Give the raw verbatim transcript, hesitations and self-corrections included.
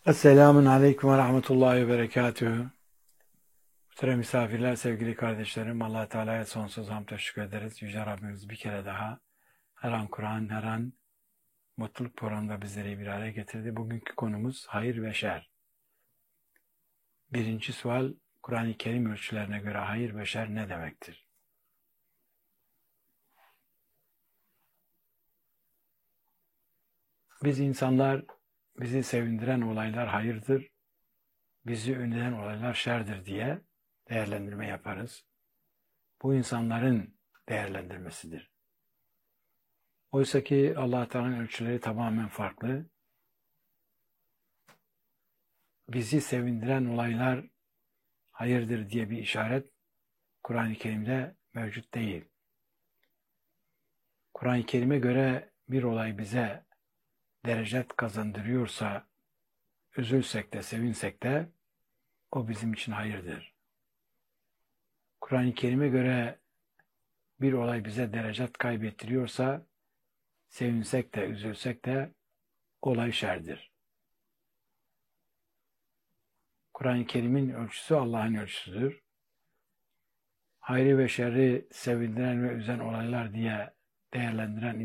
Esselamun Aleyküm ve Rahmetullahi ve Berekatühü. Muhterem misafirler, sevgili kardeşlerim, Allah Teala'ya sonsuz hamd teşekkür ederiz. Yüce Rabbimiz bir kere daha her an Kur'an, her an mutluluk programında bizleri bir araya getirdi. Bugünkü konumuz hayır ve şer. Birinci sual, Kur'an-ı Kerim ölçülerine göre hayır ve şer ne demektir? Biz insanlar, bizi sevindiren olaylar hayırdır, bizi ünlenen olaylar şerdir diye değerlendirme yaparız. Bu insanların değerlendirmesidir. Oysa ki Allah Teala'nın ölçüleri tamamen farklı. Bizi sevindiren olaylar hayırdır diye bir işaret Kur'an-ı Kerim'de mevcut değil. Kur'an-ı Kerim'e göre bir olay bize derecet kazandırıyorsa, üzülsek de sevinsek de o bizim için hayırdır. Kur'an-ı Kerim'e göre bir olay bize derecet kaybettiriyorsa, sevinsek de üzülsek de olay şerdir. Kur'an-ı Kerim'in ölçüsü Allah'ın ölçüsüdür. Hayrı ve şerri sevindiren ve üzen olaylar diye değerlendiren